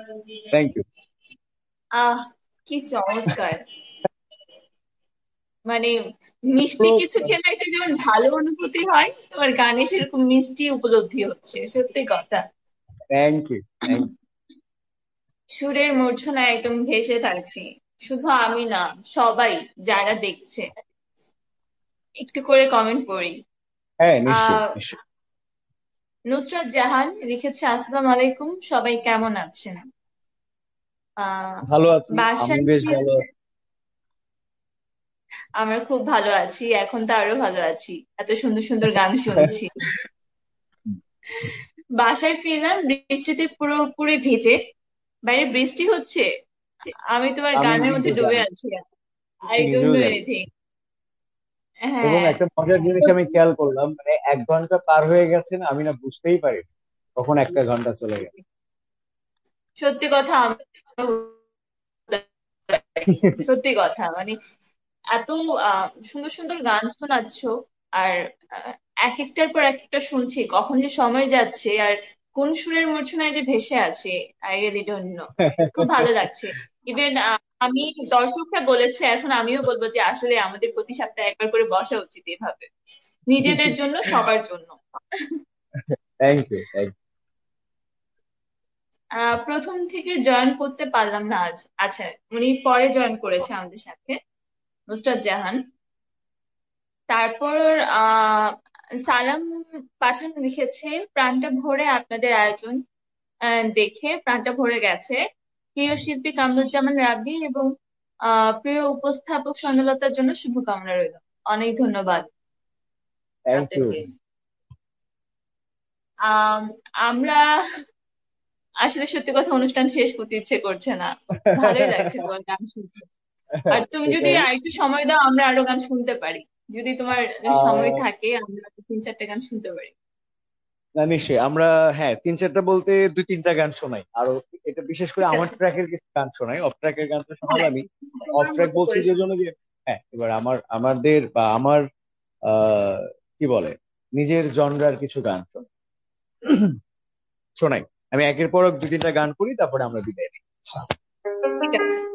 Thank you. আহ কি চমৎকার! মানে মিষ্টি কিছু খেলে একটা যেমন ভালো অনুভূতি হয়, তোমার গানে সেরকম মিষ্টি উপলব্ধি হচ্ছে, সত্যি কথা। থ্যাংক ইউ, থ্যাংক সুরের মূর্ছনায় একদম ভেসে থাকছি। শুধু আমি না, সবাই যারা দেখছে, একটু করে কমেন্ট করি। হ্যাঁ, নিশ্চয়ই আহ নিশ্চয়ই। নুসরাত জাহান লিখেছে, আসসালামু আলাইকুম, সবাই কেমন আছেন? আহ ভালো আছি, আমি বাসায় বেশ কি? ভালো আছি। আমরা খুব ভালো আছি, এখন তো আরো ভালো আছি, এত সুন্দর সুন্দর গান শুনছি। বাসায় ফিরলাম বৃষ্টিতে পুরোপুরি ভিজে। বাইরে বৃষ্টি হচ্ছে, আমি তোমার আমি গানের মধ্যে কিন্তু ডুবে জানি, আছি। আই আমি ডোন্ট নিজেও নো জানি। এনিথিং। এবং হ্যাঁ। একটা মজার জিনিস আমি খেয়াল করলাম, মানে 1 ঘন্টা পার হয়ে গেছে না, আমি না বুঝতেই পারি কখন 1টা ঘন্টা চলে গেছে। সত্যি কথা, আমি সত্যি কথা মানে এত সুন্দর সুন্দর গান শোনাচ্ছো, আর আহ, এক একটার পর এক একটা শুনছি, কখন যে সময় যাচ্ছে আর কোন সুরের মূর্ছনায় যে ভেসে আছে, আই রিয়েলি ডোন্ট নো। খুব ভালো লাগছে। ইভেন আমি, দর্শকরা বলেছে, এখন আমিও বলবো যে আসলে আমাদের প্রতি সপ্তাহে একবার করে বসা উচিত এভাবে, নিজেদের জন্য, সবার জন্য। থ্যাংক ইউ, থ্যাংক প্রথম থেকে জয়েন করতে পারলাম না আজ। আচ্ছা, উনি পরে জয়েন করেছে আমাদের সাথে, নুসরাত জাহান। তারপর আহ সালাম পাঠান লিখেছে, প্রাণটা ভরে আপনাদের আয়োজন দেখে প্রাণটা ভরে গেছে। প্রিয় শিল্পী কামরুজ্জামান রাব্বি এবং প্রিয় উপস্থাপক স্বর্ণলতার জন্য শুভকামনা রইল। অনেক ধন্যবাদ ইউ। আপনাকে। আম, আমরা আসলে সত্যি কথা, অনুষ্ঠান শেষ করতে ইচ্ছে করছে না। ভালোই লাগছে তোমার গান শুনতে। আর তুমি যদি সেটাই। আরেকটু সময় দাও, আমরা আরো গান শুনতে পারি। যদি তোমার সময় আহ থাকে, আমরা 3-4টা গান শুনতে পারি। না, নিশ্চয়ই আমরা, হ্যাঁ, 3-4টা বলতে 2-3টা গান শোনাই আরো। এটা বিশেষ করে ঠিক আমার আছে। ট্র্যাকের কিছু গান শোনাই, অফ ট্র্যাকের গান তো হ্যাঁ, শোনালামই। অফ তোমার ট্র্যাক মতো বলছি করে যে শোনো। জন্য যে, হ্যাঁ, এবার আমাদের বা আমার আহ কি বলে, নিজের জনরার কিছু গান শোনাই। আমি একের পর এক 2-3টা গান করি, তারপরে আমরা বিদায় নিই। ঠিক আছে।